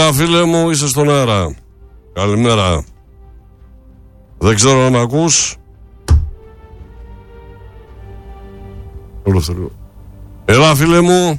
Έλα φίλε μου, είσαι στον αέρα. Καλημέρα. Δεν ξέρω αν ακούς. Έλα φίλε μου.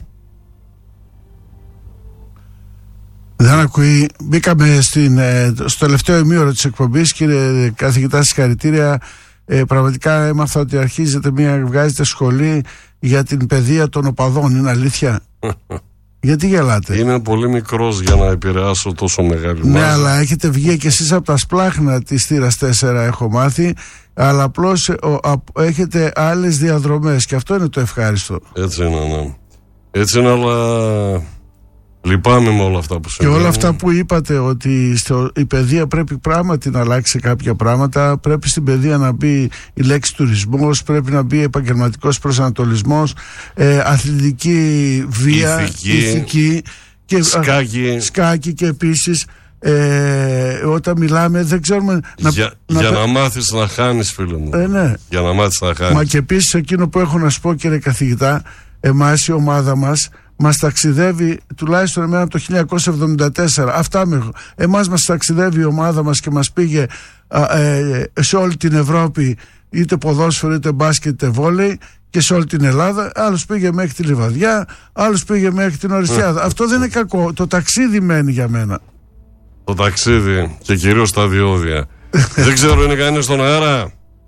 Δεν ακούει. Μπήκαμε στο τελευταίο ημίωρο της εκπομπής. Κύριε καθηγητά, συγχαρητήρια. Πραγματικά έμαθα ότι βγάζετε σχολή για την παιδεία των οπαδών. Είναι αλήθεια? Γιατί γελάτε? Είναι πολύ μικρός για να επηρεάσω τόσο μεγάλη μάζα. Ναι, αλλά έχετε βγει και εσείς από τα σπλάχνα της θύρας 4, έχω μάθει. Αλλά απλώς έχετε άλλες διαδρομές και αυτό είναι το ευχάριστο. Έτσι είναι, ναι. Έτσι είναι, αλλά λυπάμαι με όλα αυτά που συμβαίνουν. Και όλα αυτά που είπατε, ότι η παιδεία πρέπει πράγματι να αλλάξει κάποια πράγματα. Πρέπει στην παιδεία να μπει η λέξη τουρισμός, πρέπει να μπει επαγγελματικός προσανατολισμός, αθλητική βία, ηθική και σκάκι και επίσης όταν μιλάμε δεν ξέρουμε για να μάθεις να χάνεις, φίλε μου. Ναι. Για να μάθεις να χάνεις. Μα και επίσης εκείνο που έχω να σου πω, κύριε καθηγητά, εμάς η ομάδα μας ταξιδεύει τουλάχιστον εμένα από το 1974. Εμάς μας ταξιδεύει η ομάδα μας και μας πήγε σε όλη την Ευρώπη, είτε ποδόσφαιρο, είτε μπάσκετ, είτε βόλεϊ, και σε όλη την Ελλάδα. Άλλος πήγε μέχρι τη Λιβαδιά, άλλος πήγε μέχρι την Οριστιάδα. Αυτό δεν είναι κακό. Το ταξίδι μένει για μένα. Το ταξίδι και κυρίως τα διόδια. Δεν ξέρω, είναι κανείς στον αέρα?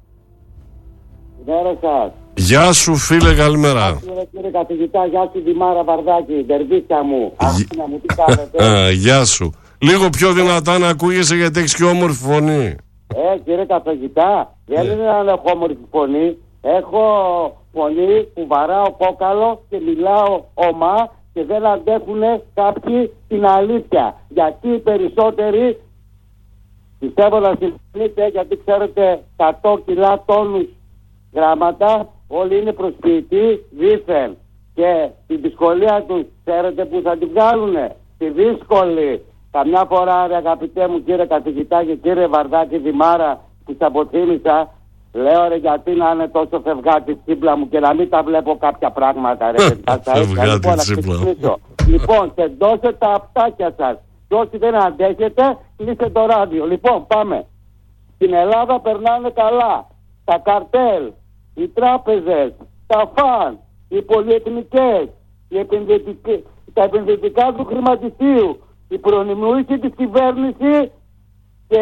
Γεια σας. Γεια σου φίλε, καλημέρα. Κύριε καθηγητά, γεια σου Δημάρα Βαρδάκη, ντερβίσια μου. Αχίνα μου, τι κάνετε? Γεια σου. Λίγο πιο δυνατά να ακούγεσαι, γιατί έχεις και όμορφη φωνή. Κύριε καθηγητά, δεν είναι να έχω όμορφη φωνή. Έχω φωνή που βαράω κόκαλο και μιλάω ομά και δεν αντέχουν κάποιοι την αλήθεια. Γιατί οι περισσότεροι πιστεύω να συμφωνείτε, γιατί ξέρετε 100 κιλά τόνους γράμματα όλοι είναι προσποιητοί δήθεν. Και τη δυσκολία τους ξέρετε που θα την βγάλουνε? Τη δύσκολη. Καμιά φορά, ρε αγαπητέ μου κύριε καθηγητά και κύριε Βαρδάκη Δημάρα, που σας αποθύμησα, λέω ρε, γιατί να είναι τόσο φευγάτη τσίπλα μου και να μην τα βλέπω κάποια πράγματα, ρε. Φευγάτη τσίπλα. Λοιπόν, τεντώστε τα αυτάκια σας. Και όσοι δεν αντέχετε, κλείστε το ράδιο. Λοιπόν, πάμε. Στην Ελλάδα περνάνε καλά τα καρτέλ, οι τράπεζες, τα φαν, οι πολυεθνικές, τα επενδυτικά του χρηματιστήριου, η προνομιούχοι της κυβέρνηση και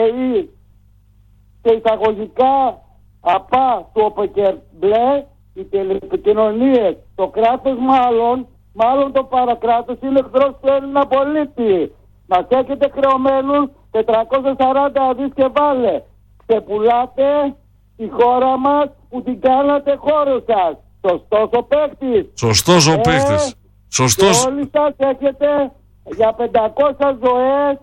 εισαγωγικά απά του ΟΠΕΚΕΡΜΠΛΕ, οι τηλεπικοινωνίες, το κράτος μάλλον το παρακράτος είναι εχθρός του Έλληνα πολίτη. Μας έχετε χρεωμένους 440 δις και βάλε. Ξεπουλάτε τη χώρα μας που την κάνατε χώρο σας. Σωστός ο παίκτης. Σωστός ο παίκτης. Σωστός. Και όλοι σας έχετε για 500 ζωές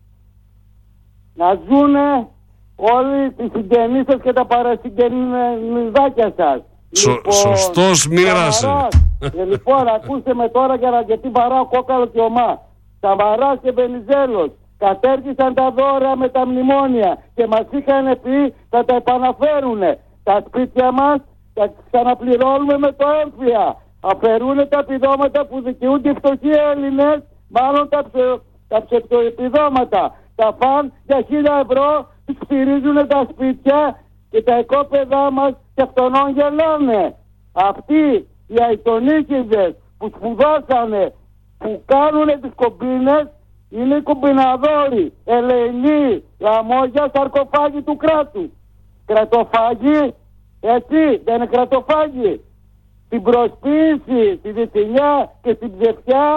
να ζουνε όλοι οι συγγενείς σας και τα παρασυγγενιδάκια σας. Σωστός μοίρασε. Λοιπόν, ακούστε με τώρα γιατί βαράω κόκαλο και ομά. Σαμαράς και Βενιζέλος κατέργησαν τα δώρα με τα μνημόνια και μας είχαν πει θα τα επαναφέρουνε. Τα σπίτια μας τα ξαναπληρώνουμε με το έμφυα. Αφαιρούνε τα επιδόματα που δικαιούνται οι φτωχοί Έλληνες, μάλλον τα ψευτοεπιδόματα. Τα φαν για 1.000 ευρώ τους στηρίζουν τα σπίτια και τα οικόπεδά μας και αυτονών γελάνε. Αυτοί οι αητονίκηδες που σπουδάσανε, που κάνουνε τις κομπίνες, είναι οι κομπιναδόροι, ελεηνοί, λαμόγια, σαρκοφάγοι του κράτους. Κρατοφάγοι, έτσι, δεν είναι κρατοφάγοι? Στην προσποίηση, στη διθυνιά και στην ψευτιά.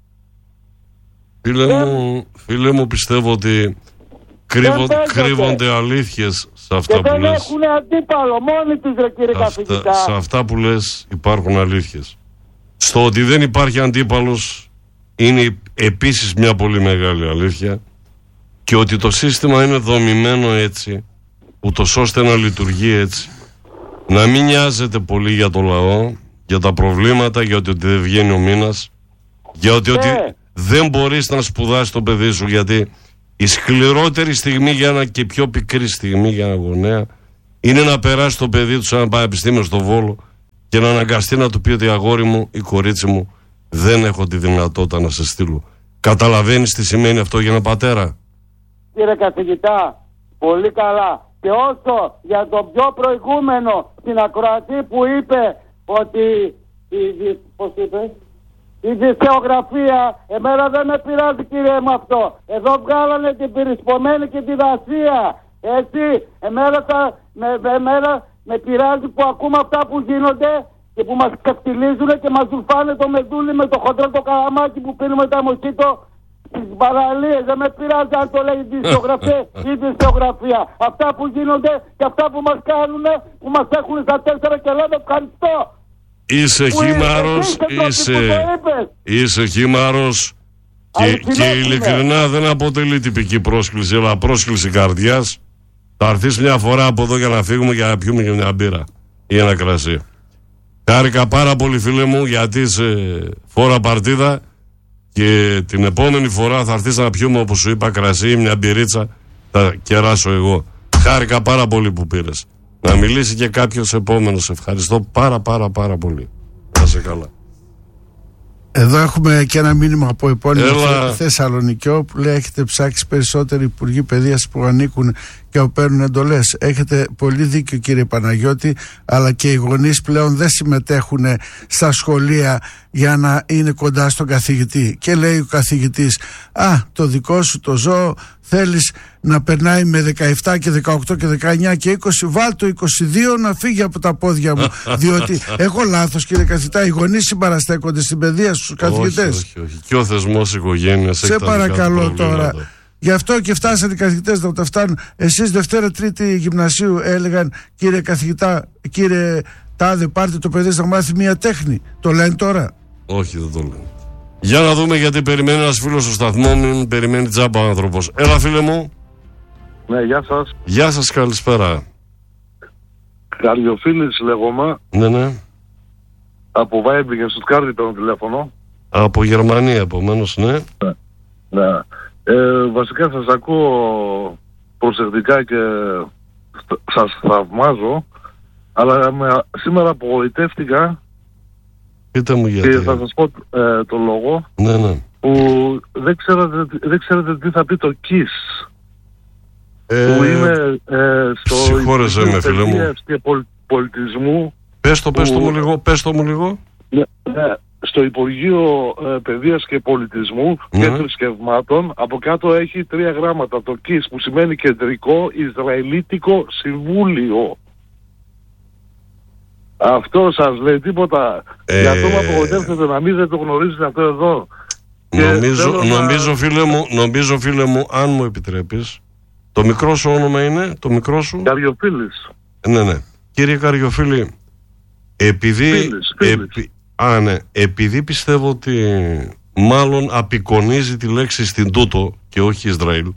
Φίλε μου, πιστεύω ότι κρύβονται αλήθειες σε αυτά και που δεν λες. έχουν αντίπαλο, μόνοι τους ρε κύριε καθηγητά. Σε αυτά που λες υπάρχουν αλήθειες. Στο ότι δεν υπάρχει αντίπαλος είναι επίσης μια πολύ μεγάλη αλήθεια, και ότι το σύστημα είναι δομημένο έτσι, ούτως ώστε να λειτουργεί έτσι. Να μην νοιάζεται πολύ για το λαό, για τα προβλήματα, για ότι δεν βγαίνει ο μήνας, για ότι δεν μπορείς να σπουδάσεις το παιδί σου, γιατί η σκληρότερη στιγμή για ένα και πιο πικρή στιγμή για ένα γονέα είναι να περάσει το παιδί του σε ένα πανεπιστήμιο στο Βόλο και να αναγκαστεί να του πει ότι αγόρι μου ή κορίτσι μου, δεν έχω τη δυνατότητα να σε στείλω. Καταλαβαίνεις τι σημαίνει αυτό για ένα πατέρα? Κύριε καθηγητά, πολύ καλά. Και όσο για το πιο προηγούμενο στην ακροατή που είπε ότι πώς είπε, η δισεογραφία, εμένα δεν με πειράζει κύριε με αυτό. Εδώ βγάλανε την πυρισπομένη και τη δασία. Έτσι, εμένα με πειράζει που ακούμε αυτά που γίνονται και που μας ξεφτιλίζουν και μας ζουλφάνε το μεντούλι με το χοντρό το καραμάκι που πίνουμε τα μοσίτο στις παραλίες. Δεν με πειράζει αν το λέει η δισεογραφία. Αυτά που γίνονται και αυτά που μας κάνουν, που μας έχουν στα 4 και λέμε ευχαριστώ. Είσαι χήμαρος, είσαι χήμαρος και ειλικρινά δεν αποτελεί τυπική πρόσκληση, αλλά πρόσκληση καρδιάς. Θα έρθεις μια φορά από εδώ για να φύγουμε και να πιούμε και μια μπύρα ή ένα κρασί. Χάρηκα πάρα πολύ φίλε μου γιατί είσαι φόρα παρτίδα και την επόμενη φορά θα έρθεις να πιούμε όπως σου είπα κρασί ή μια μπυρίτσα, θα κεράσω εγώ. Χάρηκα πάρα πολύ που πήρες. Να μιλήσει και κάποιος επόμενος. Ευχαριστώ πάρα πολύ. Να σε καλά. Εδώ έχουμε και ένα μήνυμα από επώνυμο Θεσσαλονικιό που λέει: έχετε ψάξει περισσότεροι υπουργοί παιδείας που ανήκουν και παίρνουν εντολές. Έχετε πολύ δίκιο κύριε Παναγιώτη, αλλά και οι γονείς πλέον δεν συμμετέχουν στα σχολεία για να είναι κοντά στον καθηγητή. Και λέει ο καθηγητής: το δικό σου το ζώο θέλεις να περνάει με 17 και 18 και 19 και 20, βάλ το 22 να φύγει από τα πόδια μου. Διότι έχω λάθος κύριε καθηγητά, οι γονείς συμπαραστέκονται στην παιδεία στους καθηγητές. Όχι. Και ο θεσμός οικογένειας. Σε παρακαλώ τώρα. Γι' αυτό και φτάσατε οι καθηγητές να τα φτάνουν. Εσείς Δευτέρα Τρίτη Γυμνασίου έλεγαν κύριε καθηγητά, κύριε Τάδε, πάρτε το παιδί να μάθει μία τέχνη. Το λένε τώρα? Όχι, δεν το λένε. Για να δούμε, γιατί περιμένει ένας φίλος στο σταθμό, μην περιμένει τζάμπα ο άνθρωπος. Έλα φίλε μου. Ναι, γεια σας. Γεια σας, καλησπέρα. Καριοφίλης λέγομαι. Ναι. Από Βάιμπλη και Στουτγκάρδη παίρνω τηλέφωνο. Από Γερμανία επομένως, ναι. Ναι. Βασικά σας ακούω προσεκτικά και σας θαυμάζω, αλλά σήμερα απογοητεύτηκα. Πείτε μου γιατί. Και θα σας πω το λόγο. Ναι. Που δεν ξέρετε τι θα πει το KISS. Που είναι στο Υπουργείο Παιδείας και Πολιτισμού. Πες το μου λίγο. Ναι. Στο Υπουργείο Παιδείας και Πολιτισμού και Θρησκευμάτων από κάτω έχει 3 γράμματα. Το KISS που σημαίνει Κεντρικό Ισραηλίτικο Συμβούλιο. Αυτό σας λέει τίποτα? Γι' αυτό με απογοητεύσετε να μην δεν το γνωρίζετε αυτό εδώ. Νομίζω φίλε μου, αν μου επιτρέπεις, το μικρό σου όνομα είναι, το μικρό σου? Καριοφίλης. Ναι. Κύριε Καριοφίλη, επειδή πιστεύω ότι μάλλον απεικονίζει τη λέξη στην τούτο και όχι Ισραήλ,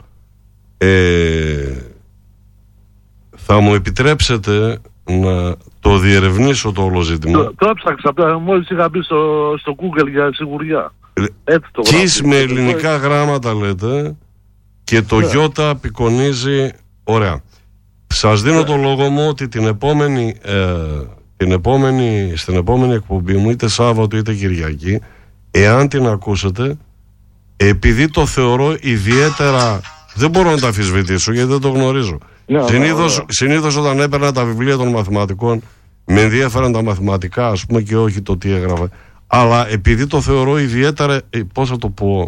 θα μου επιτρέψετε να το διερευνήσω το όλο ζήτημα. Το έψαξα, μόλις είχα μπει στο Google για σιγουριά. KISS με ελληνικά γράμματα λέτε και το γιώτα απεικονίζει. Ωραία. Σας δίνω το λόγο μου ότι στην επόμενη εκπομπή μου, είτε Σάββατο είτε Κυριακή, εάν την ακούσετε, επειδή το θεωρώ ιδιαίτερα, δεν μπορώ να τα αμφισβητήσω γιατί δεν το γνωρίζω. Συνήθως όταν έπαιρνα τα βιβλία των μαθηματικών με ενδιαφέραν τα μαθηματικά, ας πούμε, και όχι το τι έγραφε. Αλλά επειδή το θεωρώ ιδιαίτερα, πώς θα το πω,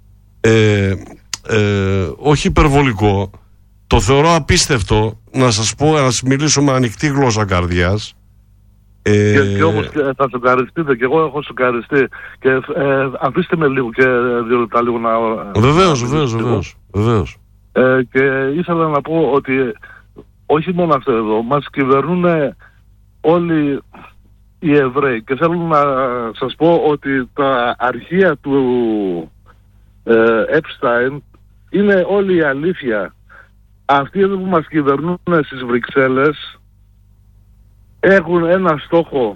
όχι υπερβολικό, το θεωρώ απίστευτο, να σας πω, να σας μιλήσω με ανοιχτή γλώσσα καρδιάς. Και όμως θα σοκαριστείτε, και εγώ έχω σοκαριστεί. Και αφήστε με λίγο και 2 λεπτά λίγο να... Βεβαίως. Και ήθελα να πω ότι όχι μόνο αυτό εδώ, μας κυβερνούν όλοι οι Εβραίοι. Και θέλω να σας πω ότι τα αρχεία του Epstein είναι όλη η αλήθεια. Αυτοί εδώ που μας κυβερνούν στις Βρυξέλλες έχουν ένα στόχο.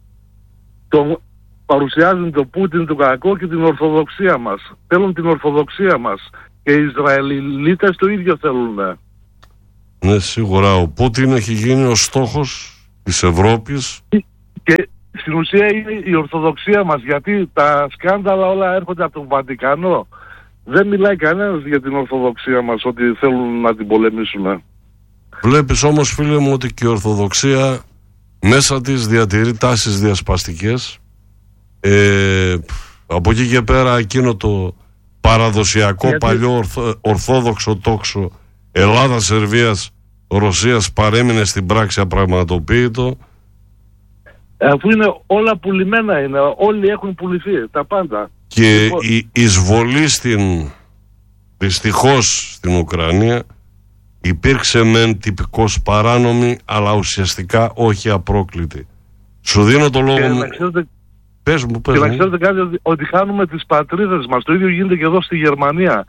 Παρουσιάζουν το Πούτιν το κακό και την Ορθοδοξία μας. Θέλουν την Ορθοδοξία μας. Και οι Ισραηλίτες το ίδιο θέλουν. Ναι, σίγουρα ο Πούτιν έχει γίνει ο στόχος της Ευρώπης. Και στην ουσία είναι η Ορθοδοξία μας, γιατί τα σκάνδαλα όλα έρχονται από τον Βατικανό. δεν μιλάει κανένας για την Ορθοδοξία μας, ότι θέλουν να την πολεμήσουν. Βλέπεις όμως, φίλε μου, ότι και η Ορθοδοξία μέσα της διατηρεί τάσεις διασπαστικές. Από εκεί και πέρα εκείνο το παραδοσιακό παλιό ορθόδοξο τόξο Ελλάδα, Σερβίας, Ρωσίας παρέμεινε στην πράξη απραγματοποιητό. Αφού είναι όλα πουλημένα, είναι, όλοι έχουν πουληθεί, τα πάντα. Και η εισβολή δυστυχώς στην Ουκρανία υπήρξε μεν τυπικώς παράνομη, αλλά ουσιαστικά όχι απρόκλητη. Σου δίνω το λόγο μου. Πες μου. Και να ξέρετε κάτι, ότι χάνουμε τις πατρίδες μας. Το ίδιο γίνεται και εδώ στη Γερμανία.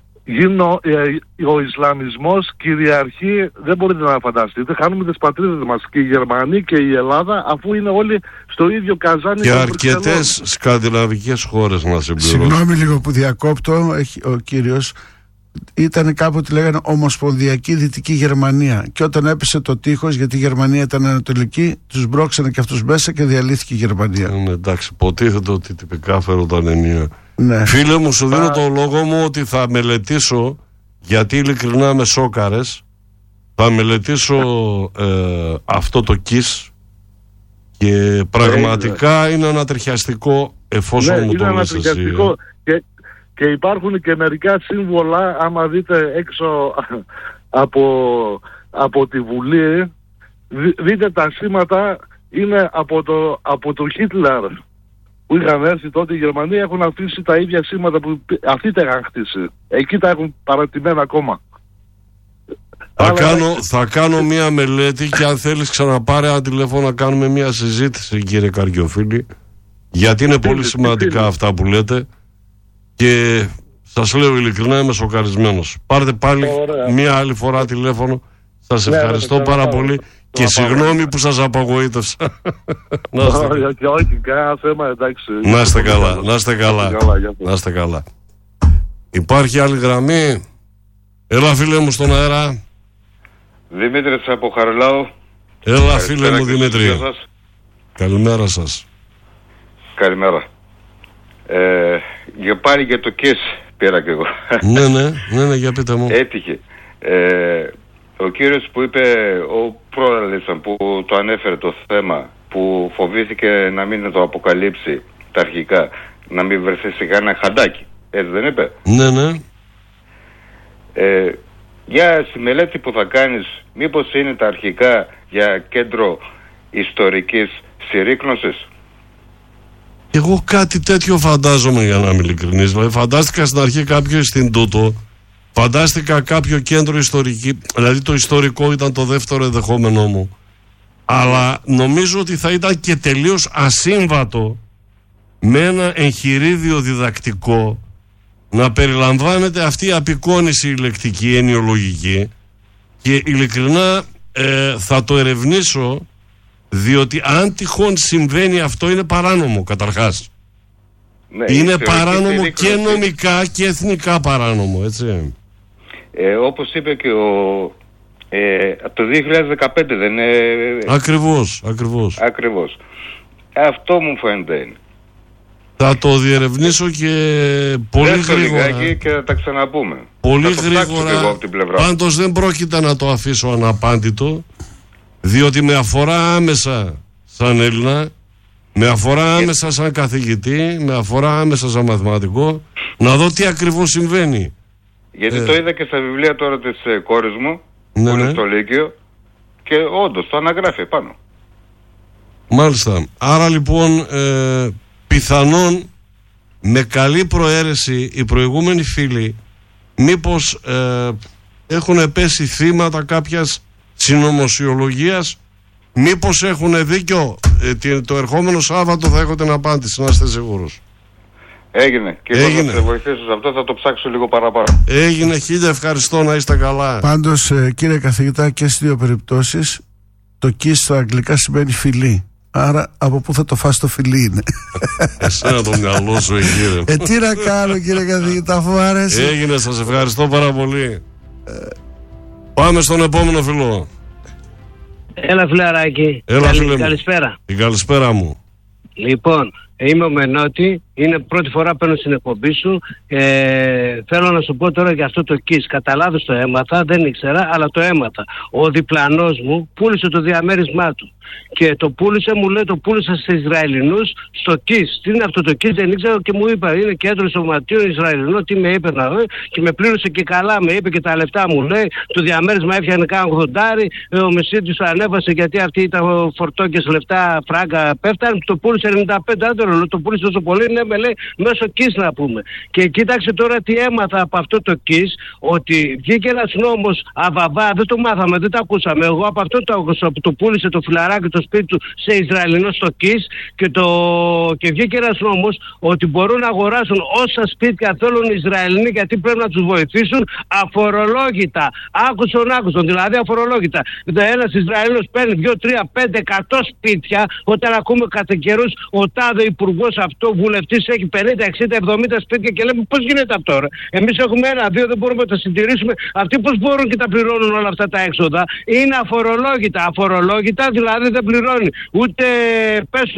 Ο Ισλαμισμός κυριαρχεί, δεν μπορείτε να φανταστείτε. Χάνουμε τις πατρίδες μας, και η Γερμανία και η Ελλάδα, αφού είναι όλοι στο ίδιο καζάνι. Και αρκετές σκανδιναβικές χώρες να συμπληρώσουν. Συγγνώμη λίγο που διακόπτω, ο κύριος. Ήταν κάποτε λέγανε Ομοσπονδιακή Δυτική Γερμανία. Και όταν έπεσε το τείχος, γιατί η Γερμανία ήταν ανατολική, τους μπρώξανε και αυτούς μέσα και διαλύθηκε η Γερμανία. Εντάξει, υποτίθεται ότι τυπικά φέρονταν ενία. Ναι. Φίλε μου, σου δίνω το λόγο μου ότι θα μελετήσω, γιατί ειλικρινά με σόκαρες, θα μελετήσω αυτό το KISS και πραγματικά είναι ανατριχιαστικό, εφόσον μου το λες εσύ. Και υπάρχουν και μερικά σύμβολα, άμα δείτε έξω από τη Βουλή, δείτε τα σήματα, είναι από το Χίτλερ που είχαν έρθει τότε η Γερμανία, έχουν αφήσει τα ίδια σήματα που αυτοί τα είχαν χτίσει. Εκεί τα έχουν παρατημένα ακόμα. Θα κάνω μία μελέτη και αν θέλεις ξαναπάρε ένα τηλέφωνο να κάνουμε μία συζήτηση, κύριε Καριοφίλη, γιατί είναι πολύ σημαντικά αυτά που λέτε. Και σας λέω ειλικρινά, είμαι σοκαρισμένος. Πάρτε πάλι μία άλλη φορά τηλέφωνο. Σας ευχαριστώ πάρα πολύ και συγγνώμη που σας απογοήτευσα. Όχι, κανένα θέμα, εντάξει. Να είστε καλά. Υπάρχει άλλη γραμμή? Έλα, φίλε μου, στον αέρα. Δημήτρης από Χαριλάου. Έλα, φίλε μου, Δημήτρη. Καλημέρα σας. Καλημέρα. Για πάλι για το KISS πήρα και εγώ. Ναι, για πείτε μου. Έτυχε. Ο κύριος που είπε, ο πρόεδρος που το ανέφερε το θέμα, που φοβήθηκε να μην το αποκαλύψει τα αρχικά, να μην βρεθεί σε κανένα χαντάκι. Έτσι δεν είπε? Ναι. Για στη μελέτη που θα κάνεις, μήπως είναι τα αρχικά για κέντρο ιστορικής συρρίκνωσης? Εγώ κάτι τέτοιο φαντάζομαι, για να είμαι ειλικρινής. Δηλαδή φαντάστηκα στην αρχή κάποιο Ινστιτούτο, φαντάστηκα κάποιο κέντρο ιστορική, δηλαδή το ιστορικό ήταν το δεύτερο ενδεχόμενό μου. Αλλά νομίζω ότι θα ήταν και τελείως ασύμβατο με ένα εγχειρίδιο διδακτικό να περιλαμβάνεται αυτή η απεικόνηση λεκτική, ενοιολογική, και ειλικρινά θα το ερευνήσω, διότι αν τυχόν συμβαίνει αυτό είναι παράνομο καταρχάς. Ναι, είναι παράνομο και νομικά και εθνικά παράνομο, έτσι. Όπως είπε και το 2015 δεν είναι... Ακριβώς. Αυτό μου φαίνεται. Θα το διερευνήσω και πολύ γρήγορα. Και θα τα ξαναπούμε. Πολύ γρήγορα. Πάντως δεν πρόκειται να το αφήσω αναπάντητο, διότι με αφορά άμεσα σαν Έλληνα, με αφορά άμεσα σαν καθηγητή, με αφορά άμεσα σαν μαθηματικό, να δω τι ακριβώς συμβαίνει. Γιατί το είδα και στα βιβλία τώρα της κόρης μου, που είναι στο Λύκειο, και όντως το αναγράφει πάνω. Μάλιστα. Άρα λοιπόν πιθανόν με καλή προαίρεση οι προηγούμενοι φίλοι μήπως έχουν πέσει θύματα κάποιας συνωμοσιολογίας, μήπως έχουν δίκιο, το ερχόμενο Σάββατο θα έχω την απάντηση, να είστε σίγουρος. Έγινε. Και εγώ θα σε βοηθήσω σε αυτό, θα το ψάξω λίγο παραπάνω. Έγινε, χίλια ευχαριστώ, να είστε καλά. Πάντως κύριε καθηγητά, και στις δύο περιπτώσεις το KISS στα αγγλικά σημαίνει φιλί. Άρα από πού θα το φας το φιλί είναι. Εσένα το μυαλό σου εκεί. Τι να κάνω κύριε καθηγητά, αφού άρεσε. Έγινε, σας ευχαριστώ πάρα πολύ. Πάμε στον επόμενο φιλό. Έλα φιλαράκι. Έλα φίλε μου. Καλησπέρα. Την καλησπέρα μου. Λοιπόν, είμαι ο Μενώτη Είναι πρώτη φορά παίρνω στην εκπομπή σου. Θέλω να σου πω τώρα για αυτό το KISS. Κατά λάθος το έμαθα, δεν ήξερα, αλλά το έμαθα. Ο διπλανός μου πούλησε το διαμέρισμά του. Και το πούλησε, μου λέει, το πούλησα σε Ισραηλινούς στο KISS. Τι είναι αυτό το KISS, δεν ήξερα και μου είπα, είναι κέντρο σωματείων Ισραηλινών. Τι με είπε να δω, και με πλήρωσε και καλά, με είπε και τα λεφτά μου. Λέει, το διαμέρισμα έφτιανε κάνα 80, ο Μεσίτης το ανέβασε γιατί αυτοί ήταν φορτόκες λεφτά, φράγκα πέφταν. Το πούλησε 95 άτομα, το πούλησε τόσο πολύ, ναι, με λέει, μέσω KISS να πούμε. Και κοίταξε τώρα τι έμαθα από αυτό το KISS, ότι βγήκε ένας νόμος αβαβά, δεν το μάθαμε, δεν το ακούσαμε. Εγώ από αυτό το άκουσα που το πούλησε το φιλαράκι το σπίτι του σε Ισραηλινό στο KISS και βγήκε ένας νόμος ότι μπορούν να αγοράσουν όσα σπίτια θέλουν οι Ισραηλινοί, γιατί πρέπει να τους βοηθήσουν αφορολόγητα. Άκουσον, δηλαδή αφορολόγητα. Ένας Ισραηλινός παίρνει 2, 3, 5, 100 σπίτια, όταν ακούμε κατά καιρούς ο τάδε υπουργός αυτό, βουλευτής έχει 50, 60, 70 σπίτια και λέμε πώς γίνεται αυτό τώρα. Εμείς έχουμε 1, 2, δεν μπορούμε να τα συντηρήσουμε. Αυτοί πώς μπορούν και τα πληρώνουν όλα αυτά τα έξοδα. Είναι αφορολόγητα. Αφορολόγητα δηλαδή δεν πληρώνει ούτε πες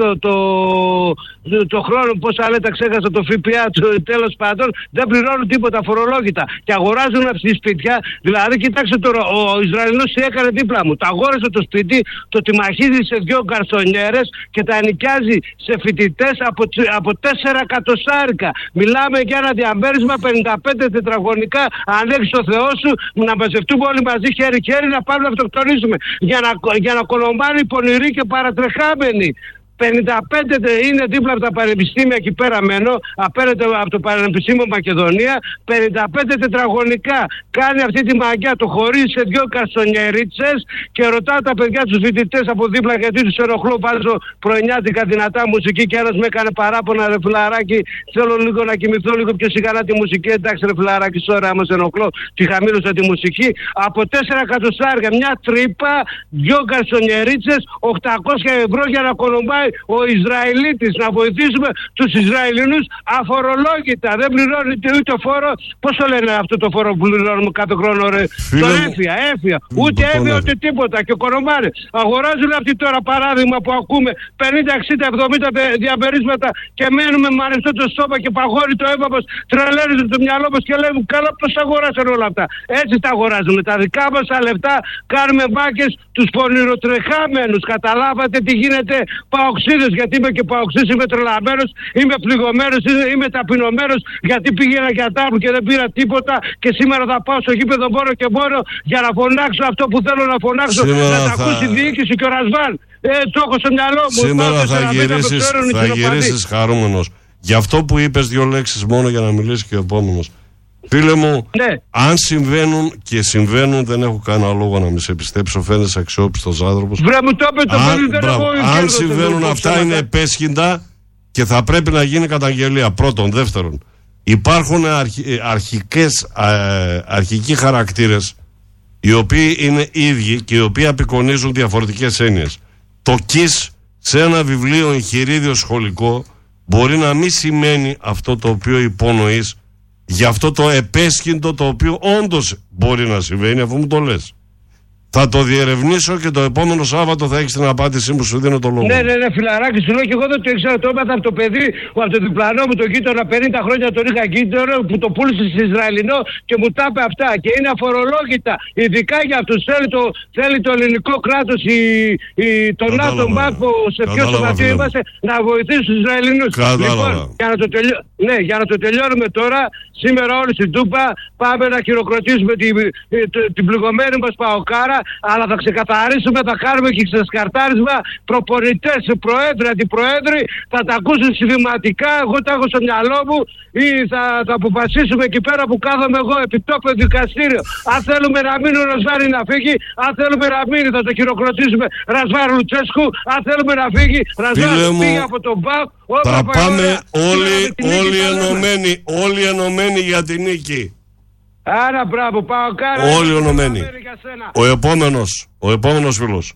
το χρόνο, πόσα λέτε, ξέχασα το ΦΠΑ, τέλος πάντων, δεν πληρώνουν τίποτα αφορολόγητα. Και αγοράζουν αυτοί οι σπίτια. Δηλαδή, κοιτάξτε τώρα, ο Ισραηλινός έκανε δίπλα μου. Το αγόρασε το σπίτι, το τιμαχίζει σε 2 γκαρσονιέρες και τα ενοικιάζει σε φοιτητές από 4 εκατοστάρικα. Μιλάμε για ένα διαμέρισμα 55 τετραγωνικά. Αν έχεις το Θεό σου, να μαζευτούμε όλοι μαζί χέρι-χέρι να πάμε να αυτοκτονήσουμε. Για να κολομπάνε οι πονηροί και παρατρεχάμενοι. 55 είναι δίπλα από τα πανεπιστήμια, εκεί πέρα μένω, απέναντι από το Πανεπιστήμιο Μακεδονία, 55 τετραγωνικά. Κάνει αυτή τη μαγιά, το χωρίζει σε 2 καρσονιερίτσες και ρωτάω τα παιδιά τους φοιτητές από δίπλα, γιατί τους ενοχλώ, βάζω πρωινιάτικα δυνατά μουσική και ένας με έκανε παράπονα, ρε φιλαράκι, θέλω λίγο να κοιμηθώ λίγο πιο σιγά τη μουσική. Εντάξει ρε φιλαράκι, σώρα άμα σε ενοχλώ, τη χαμήλωσα τη μουσική. Από 4 εκατοστάρια, μια τρύπα, 2 καρσονιερίτσες, 800 ευρώ για να κολομπάει ο Ισραηλίτης, να βοηθήσουμε τους Ισραηλινούς αφορολόγητα. Δεν πληρώνει ούτε φόρο. Πώς το λένε αυτό το φόρο που πληρώνουμε κάθε χρόνο, ρε? Το έφια. Ούτε έφια ούτε τίποτα. Και κονομάνε. Αγοράζουν αυτοί τώρα, παράδειγμα που ακούμε, 50, 60, 70 διαμερίσματα και μένουμε με ανοιχτό το στόμα και παγώνει το αίμα μας, τρελαίνεται το μυαλό μας και λέμε καλά πώς αγοράσαν όλα αυτά. Έτσι τα αγοράζουμε. Τα δικά μας τα λεφτά κάνουμε μπάκες τους πονηροτρεχάμενους. Καταλάβατε τι γίνεται? Παοξίδες, γιατί είμαι και παοξής, είμαι τρελαμένος, είμαι πληγωμένος, είμαι ταπεινωμένος, γιατί πήγαινα για τάπου και δεν πήρα τίποτα και σήμερα θα πάω στο γήπεδο μόνο και μόνο για να φωνάξω αυτό που θέλω να φωνάξω, να τα ακούσει η διοίκηση και ο Ρασβάν. Το έχω στο μυαλό μου. Σήμερα θα γυρίσεις χαρούμενος. Γι' αυτό που είπες 2 λέξεις μόνο για να μιλήσει και ο επόμενος. Φίλε μου, ναι. Αν συμβαίνουν, δεν έχω κανένα λόγο να με σε πιστέψω. Φαίνεσαι αξιόπιστος άνθρωπος. Αν συμβαίνουν αυτά, είναι επέσχυντα και θα πρέπει να γίνει καταγγελία. Πρώτον. Δεύτερον, υπάρχουν αρχικοί χαρακτήρες οι οποίοι είναι ίδιοι και οι οποίοι απεικονίζουν διαφορετικές έννοιες. Το KISS σε ένα βιβλίο εγχειρίδιο σχολικό μπορεί να μην σημαίνει αυτό το οποίο υπονοείς. Γι' αυτό το επέσχυντο, το οποίο όντως μπορεί να συμβαίνει, αφού μου το λες. Θα το διερευνήσω και το επόμενο Σάββατο θα έχεις την απάντησή μου, σου δίνω το λόγο. Ναι, φιλαράκι, σου λέω και εγώ δεν το ήξερα. Το έμαθα από το παιδί, από το διπλανό μου, το γείτονα 50 χρόνια τον είχα γείτονα, που το πούλησε σε Ισραηλινό και μου τα είπε αυτά. Και είναι αφορολόγητα, ειδικά για αυτούς. Θέλει το ελληνικό κράτος, το ΝΑΤΟ που σε ποιο σωματείο είμαστε, να βοηθήσει τους Ισραηλινούς. Λοιπόν, για να το τελειώνουμε τώρα, σήμερα όλοι στην Τούπα πάμε να χειροκροτήσουμε την πληγωμένη μας Παοκάρα. Αλλά θα ξεκαθαρίσουμε, θα κάνουμε και ξεσκαρτάρισμα. Προπονητές, προέδροι, αντιπροέδροι, θα τα ακούσουν συνδυματικά. Εγώ τα έχω στο μυαλό μου ή θα αποφασίσουμε εκεί πέρα που κάθομαι εγώ, επιτόπιο δικαστήριο. Αν θέλουμε να μείνει ο Ρασβάρη να φύγει, αν θέλουμε να μείνει θα το χειροκροτήσουμε Ρασβάρη Λουτσέσκου. Αν θέλουμε να φύγει, Ρασβάρη φύγει από τον ΠΑΟΚ. Θα πάμε όλοι ενωμένοι για την νίκη. Άρα μπράβο, πάω κάρα. Όλοι ενωμένοι. Ο επόμενος φίλος.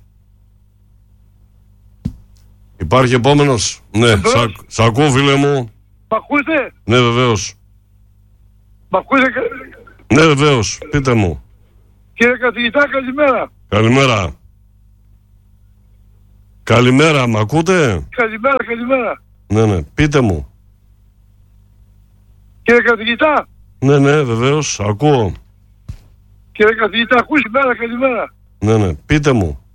Υπάρχει επόμενος? Ναι, σ' ακούω φίλε μου. Μ' ακούτε? Ναι βεβαίως. Μ' ακούτε? Ναι βεβαίως, πείτε μου. Κύριε καθηγητά, καλημέρα. Καλημέρα, μ' ακούτε? Καλημέρα. Ναι, πείτε μου. Κύριε καθηγητά. Ναι, ναι, βεβαίως, ακούω. Κύριε καθηγητά, καλημέρα. Ναι, ναι, πείτε μου.